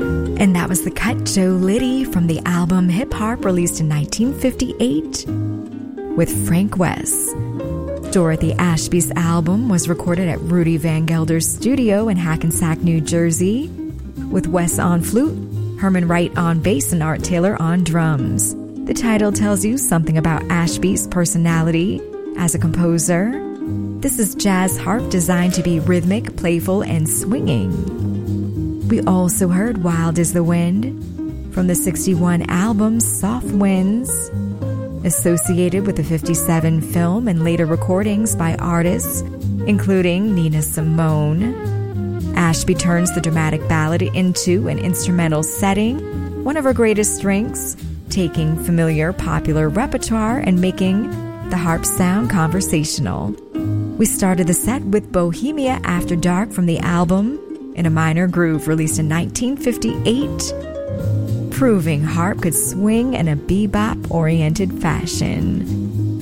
And that was the cut Joe Liddy from the album Hip Hop, released in 1958 with Frank West. Dorothy Ashby's album was recorded at Rudy Van Gelder's studio in Hackensack, New Jersey, with Wes on flute, Herman Wright on bass, and Art Taylor on drums. The title tells you something about Ashby's personality as a composer. This is jazz harp designed to be rhythmic, playful, and swinging. We also heard Wild is the Wind from the 1961 album Soft Winds, associated with the 1957 film and later recordings by artists including Nina Simone. Ashby turns the dramatic ballad into an instrumental setting, one of her greatest strengths, taking familiar popular repertoire and making the harp sound conversational. We started the set with Bohemia After Dark from the album In a Minor Groove, released in 1958, proving harp could swing in a bebop-oriented fashion.